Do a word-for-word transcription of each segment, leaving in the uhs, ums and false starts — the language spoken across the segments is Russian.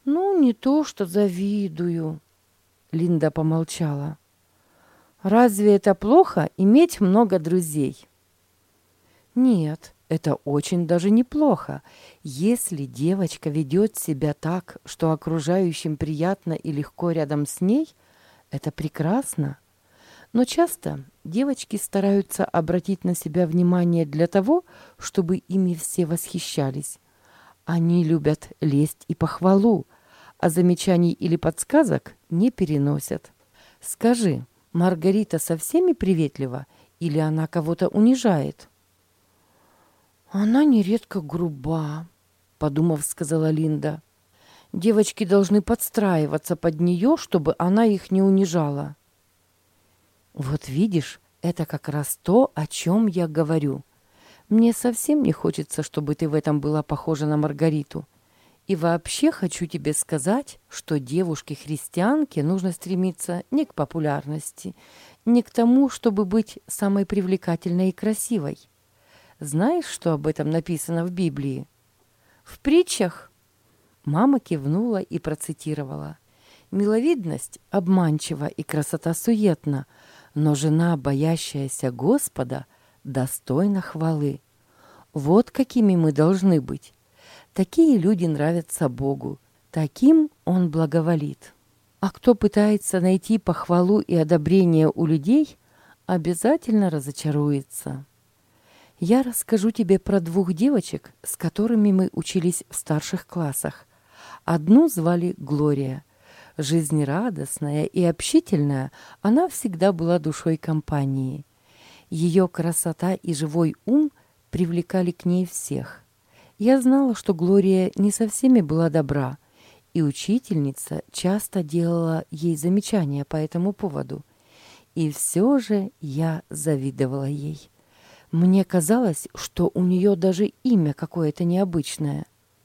Ну, не то, что завидую. Линда помолчала. Разве это плохо иметь много друзей? Нет, это очень даже неплохо. Если девочка ведет себя так, что окружающим приятно и легко рядом с ней, это прекрасно. Но часто девочки стараются обратить на себя внимание для того, чтобы ими все восхищались. Они любят лесть и похвалу, а замечаний или подсказок не переносят. Скажи, Маргарита со всеми приветлива или она кого-то унижает? Она нередко груба, подумав, сказала Линда. Девочки должны подстраиваться под нее, чтобы она их не унижала. Вот видишь, это как раз то, о чем я говорю. Мне совсем не хочется, чтобы ты в этом была похожа на Маргариту. И вообще хочу тебе сказать, что девушке-христианке нужно стремиться не к популярности, не к тому, чтобы быть самой привлекательной и красивой. Знаешь, что об этом написано в Библии? В притчах? Мама кивнула и процитировала. Миловидность обманчива и красота суетна, но жена, боящаяся Господа, достойна хвалы. Вот какими мы должны быть. Такие люди нравятся Богу, таким Он благоволит. А кто пытается найти похвалу и одобрение у людей, обязательно разочаруется. Я расскажу тебе про двух девочек, с которыми мы учились в старших классах. Одну звали Глория. Жизнерадостная и общительная, она всегда была душой компании. Ее красота и живой ум привлекали к ней всех. Я знала, что Глория не со всеми была добра, и учительница часто делала ей замечания по этому поводу. И все же я завидовала ей. Мне казалось, что у нее даже имя какое-то необычное.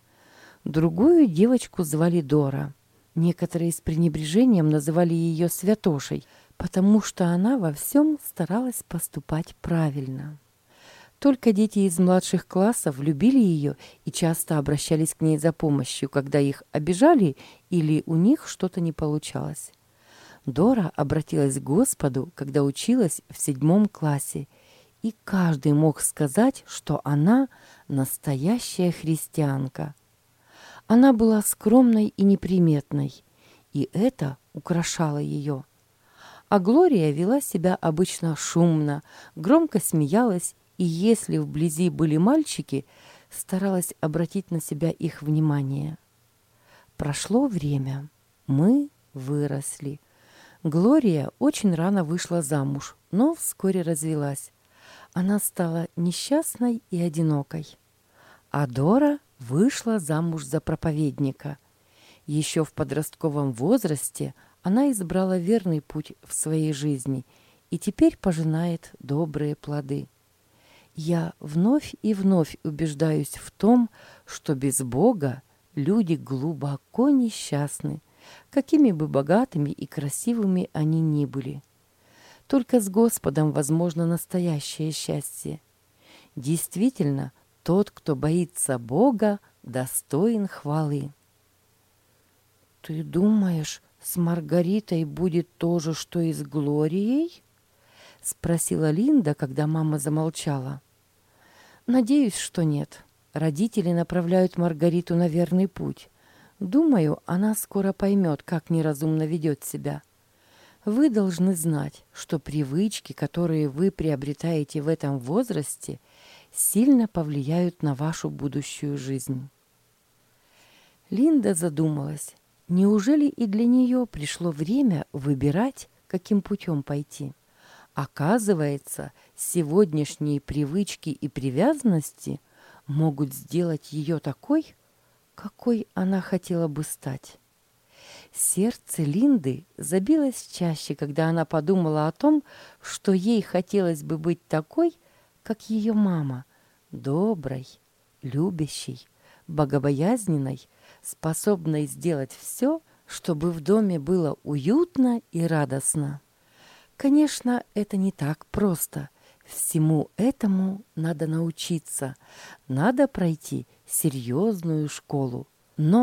Другую девочку звали Дора. Некоторые с пренебрежением называли ее святошей, потому что она во всем старалась поступать правильно. Только дети из младших классов любили ее и часто обращались к ней за помощью, когда их обижали или у них что-то не получалось. Дора обратилась к Господу, когда училась в седьмом классе, и каждый мог сказать, что она настоящая христианка. Она была скромной и неприметной, и это украшало ее. А Глория вела себя обычно шумно, громко смеялась, и если вблизи были мальчики, старалась обратить на себя их внимание. Прошло время. Мы выросли. Глория очень рано вышла замуж, но вскоре развелась. Она стала несчастной и одинокой. А Дора вышла замуж за проповедника. Еще в подростковом возрасте она избрала верный путь в своей жизни и теперь пожинает добрые плоды. Я вновь и вновь убеждаюсь в том, что без Бога люди глубоко несчастны, какими бы богатыми и красивыми они ни были. Только с Господом возможно настоящее счастье. Действительно, тот, кто боится Бога, достоин хвалы. «Ты думаешь, с Маргаритой будет то же, что и с Глорией?» — спросила Линда, когда мама замолчала. «Надеюсь, что нет. Родители направляют Маргариту на верный путь. Думаю, она скоро поймет, как неразумно ведет себя. Вы должны знать, что привычки, которые вы приобретаете в этом возрасте, сильно повлияют на вашу будущую жизнь». Линда задумалась. Неужели и для нее пришло время выбирать, каким путем пойти? Оказывается, сегодняшние привычки и привязанности могут сделать ее такой, какой она хотела бы стать. Сердце Линды забилось чаще, когда она подумала о том, что ей хотелось бы быть такой, как ее мама, доброй, любящей, богобоязненной, способной сделать все, чтобы в доме было уютно и радостно. Конечно, это не так просто. Всему этому надо научиться. Надо пройти серьезную школу.